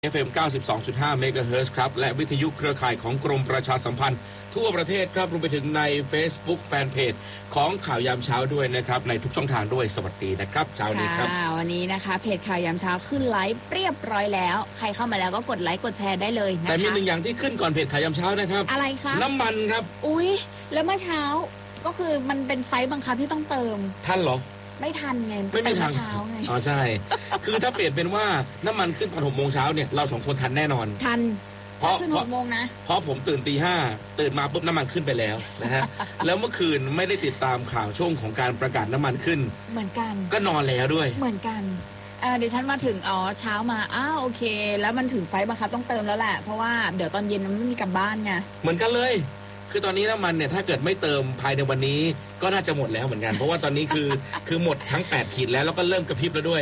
FM 92.5 เมกะเฮิรตซ์ครับและวิทยุเครือข่ายของกรมประชาสัมพันธ์ทั่วประเทศครับรวมไปถึงใน Facebook แฟนเพจของข่าวยามเช้าด้วยนะครับในทุกช่องทางด้วยสวัสดีนะครับเช้านี้ครับวันนี้นะคะเพจข่าวยามเช้าขึ้นไลฟ์เรียบร้อยแล้วใครเข้ามาแล้วก็กดไลค์กดแชร์ได้เลยนะคะแต่มีหนึ่งอย่างที่ขึ้นก่อนเพจข่าวยามเช้านะครับอะไรคะน้ำมันครับอุ๊ยแล้วเมื่อเช้าก็คือมันเป็นไฟบังคับที่ต้องเติมท่านเหรอไม่ทันไงไม่มีทางเช้าไงอ๋อใช่คือถ้าเปลี่ยนเป็นว่าน้ำมันขึ้นตอน6 โมงเช้าเนี่ยเรา2 คนทันแน่นอนทันเพราะขึ้น6 โมงนะเพราะผมตื่นตี 5ตื่นมาปุ๊บน้ำมันขึ้นไปแล้วนะฮะ แล้วเมื่อคืนไม่ได้ติดตามข่าวช่วงของการประกาศน้ำมันขึ้นเหมือนกันก็นอนแล้วด้วยเหมือนกันเดี๋ยวฉันมาถึงเช้ามาโอเคแล้วมันถึงไฟบังคับต้องเติมแล้วแหละเพราะว่าเดี๋ยวตอนเย็นมันไม่มีกลับบ้านไงเหมือนกันเลยคือตอนนี้น้ำมันเนี่ยถ้าเกิดไม่เติมภายในวันนี้ก็น่าจะหมดแล้วเหมือนกันเพราะว่าตอนนี้คือหมดทั้ง8 ขีดแล้วก็เริ่มกระพริบแล้วด้วย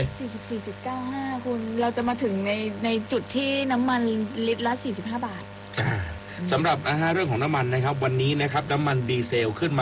44.95 คุณเราจะมาถึงในจุดที่น้ำมันลิตรละ45 บาทสำหรับเรื่องของน้ำมันนะครับวันนี้นะครับน้ำมันดีเซลขึ้นมา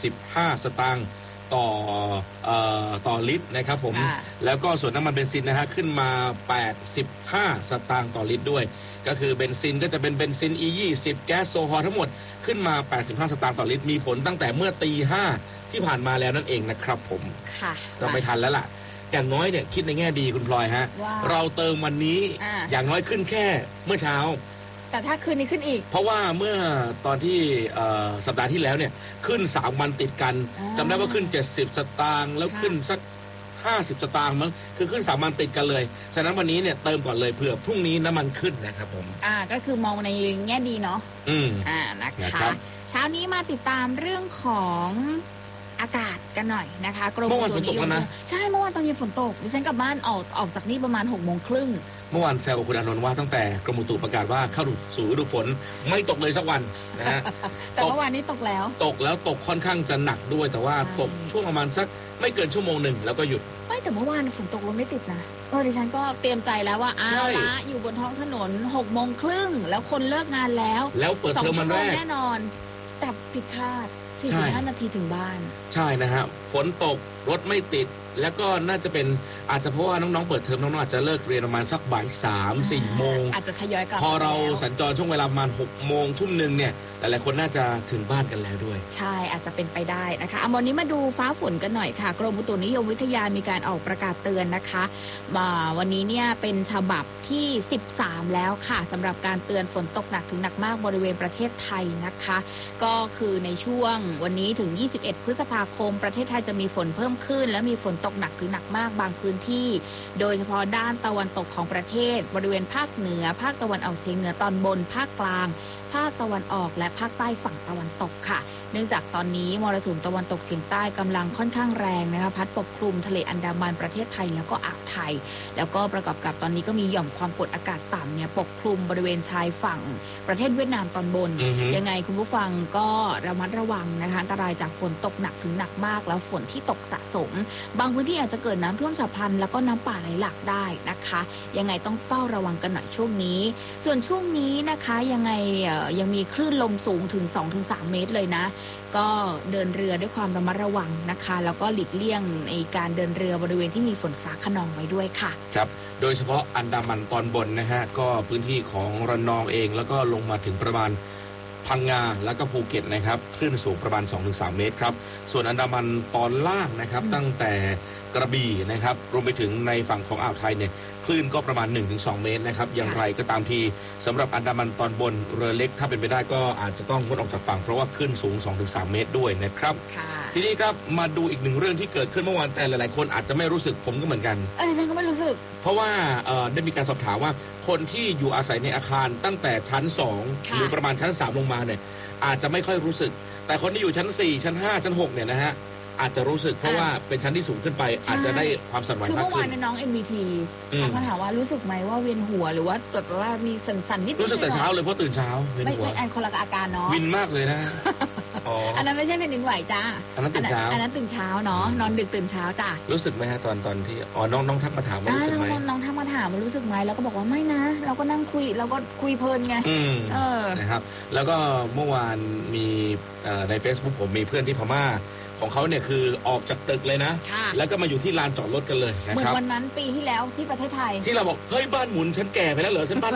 75 สตางค์ต่อลิตรนะครับผมแล้วก็ส่วนน้ำมันเบนซินนะฮะขึ้นมา85 สตางค์ต่อลิตรด้วยก็คือเบนซินก็จะเป็นเบนซิน E20 แก๊สโซฮอลทั้งหมดขึ้นมา85 สตางค์ต่อลิตรมีผลตั้งแต่เมื่อตี 5ที่ผ่านมาแล้วนั่นเองนะครับผมค่ะเราไม่ทันแล้วล่ะอย่างน้อยเนี่ยคิดในแง่ดีคุณพลอยฮะเราเติมวันนี้อย่างน้อยขึ้นแค่เมื่อเช้าแต่ถ้าคืนนี้ขึ้นอีกเพราะว่าเมื่อตอนที่สัปดาห์ที่แล้วเนี่ยขึ้น3 วันติดกันจำได้ว่าขึ้น70 สตางค์แล้วขึ้นสัก50 สตางค์มั้งคือขึ้น3 วันติดกันเลยฉะนั้นวันนี้เนี่ยเติมก่อนเลยเผื่อพรุ่งนี้น้ำมันขึ้นนะครับผมก็คือมองในแง่ดีเนาะนะคะเช้านี้มาติดตามเรื่องของอากาศกันหน่อยนะคะกรมอุตุนิยมใช่เมื่อวานตอนเย็นฝนตกดิฉันกลับบ้านออกจากนี่ประมาณ6 โมงครึ่งเมื่อวานแซวกับคุณอานนท์ว่าตั้งแต่กรมอุตุประกาศว่าเข้าสู่ฤดูฝนไม่ตกเลยสักวันนะฮะแต่เมื่อวานนี้ตกแล้วตกค่อนข้างจะหนักด้วยแต่ว่าตกช่วงประมาณสักไม่เกินชั่วโมงหนึ่งแล้วก็หยุดไม่แต่เมื่อวานฝนตกลมไม่ติดนะดิฉันก็เตรียมใจแล้วว่าละอยู่บนท้องถนน6 โมงครึ่งแล้วคนเลิกงานแล้วเปิดเทอมวันแรกแน่นอนแต่ผิดคาด45 นาทีถึงบ้านใช่นะฮะฝนตกรถไม่ติดแล้วก็น่าจะเป็นอาจจะเพราะว่าน้องๆเปิดเทอมน้องๆอาจจะเลิกเรียนประมาณสักบ่าย 3-4 โมงอาจจะทยอยกลับพอเราสัญจรช่วงเวลาประมาณ6 โมงทุ่มนึงเนี่ยหลายๆคนน่าจะถึงบ้านกันแล้วด้วยใช่อาจจะเป็นไปได้นะคะวันนี้มาดูฟ้าฝนกันหน่อยค่ะกรมอุตุนิยมวิทยามีการออกประกาศเตือนนะคะวันนี้เนี่ยเป็นฉบับที่13แล้วค่ะสำหรับการเตือนฝนตกหนักถึงหนักมากบริเวณประเทศไทยนะคะก็คือในช่วงวันนี้ถึง21 พฤษภาคมประเทศไทยจะมีฝนเพิ่มขึ้นและมีฝนตกหนักถึงหนักมากบางพื้นที่โดยเฉพาะด้านตะวันตกของประเทศบริเวณภาคเหนือภาคตะวันออกเฉียงเหนือตอนบนภาคกลางภาคตะวันออกและภาคใต้ฝั่งตะวันตกค่ะเนื่องจากตอนนี้มรสุมตะวันตกเฉียงใต้กำลังค่อนข้างแรงนะคะพัดปกคลุมทะเลอันดามันประเทศไทยแล้วก็อ่าวไทยแล้วก็ประกอบกับตอนนี้ก็มีหย่อมความกดอากาศต่ำเนี่ยปกคลุมบริเวณชายฝั่งประเทศเวียดนามตอนบนยังไงคุณผู้ฟังก็ระมัดระวังนะคะอันตรายจากฝนตกหนักถึงหนักมากแล้วฝนที่ตกสะสมบางพื้นที่อาจจะเกิดน้ำท่วมฉับพลันแล้วก็น้ำป่าไหลหลากได้นะคะยังไงต้องเฝ้าระวังกันหน่อยช่วงนี้ส่วนช่วงนี้นะคะยังไงยังมีคลื่นลมสูงถึง 2-3 เมตรเลยนะก็เดินเรือด้วยความระมัดระวังนะคะแล้วก็หลีกเลี่ยงในการเดินเรือบริเวณที่มีฝนฟ้าคะนองไว้ด้วยค่ะครับโดยเฉพาะอันดามันตอนบนนะฮะก็พื้นที่ของระนองเองแล้วก็ลงมาถึงประมาณพังงาแล้วก็ภูเก็ตนะครับคลื่นสูงประมาณ 2-3 เมตรครับส่วนอันดามันตอนล่างนะครับตั้งแต่กระบี่นะครับรวมไปถึงในฝั่งของอ่าวไทยเนี่ยคลื่นก็ประมาณ 1-2 เมตรนะครับอย่างไรก็ตามทีสำหรับอันดามันตอนบนเรือเล็กถ้าเป็นไปได้ก็อาจจะต้องงดออกจากฝั่งเพราะว่าคลื่นสูง 2-3 เมตรด้วยนะครับทีนี้ครับมาดูอีกหนึ่งเรื่องที่เกิดขึ้นเมื่อวานแต่หลายๆคนอาจจะไม่รู้สึกผมก็เหมือนกันฉันก็ไม่รู้สึกเพราะว่าได้มีการสอบถามว่าคนที่อยู่อาศัยในอาคารตั้งแต่ชั้น2หรือประมาณชั้น3ลงมาเนี่ยอาจจะไม่ค่อยรู้สึกแต่คนที่อยู่ชั้น4ชั้น5ชั้น6เนี่ยนะฮะอาจจะรู้สึกเพราะว่าเป็นชั้นที่สูงขึ้นไปอาจจะได้ความสั่นไหวมากขึ้นคือเมื่อวานน้อง MBT เขาถามว่ารู้สึกไหมว่าเวียนหัวหรือว่าแบบว่ามีสั่นนิดรู้สึกแต่เช้าเลยเพราะตื่นเช้าเวียนหัวไม่คนละอาการเนาะวินมากเลยนะอันนั้นไม่ใช่เป็นดินไหวจ้าอันนั้นตื่นเช้าเนาะนอนดึกตื่นเช้าจ้ารู้สึกไหมฮะตอนที่น้องทักมาถามว่ารู้สึกไหมน้องทักมาถามว่ารู้สึกไหมแล้วก็บอกว่าไม่นะเราก็นั่งคุยเราก็คุยเพลินไงนะครับแล้วก็เมื่อวานมีใน Facebook ผมมีเพื่อนที่พม่าของเขาเนี่ยคือออกจากตึกเลยนะค่ะแล้วก็มาอยู่ที่ลานจอดรถกันเลยนะเหมือคน รับวันนั้นปีที่แล้วที่ประเทศไทยที่เราบอกเฮ้ยบ้านหมุนฉันแก่ไปแล้วเหรอฉันบ้าน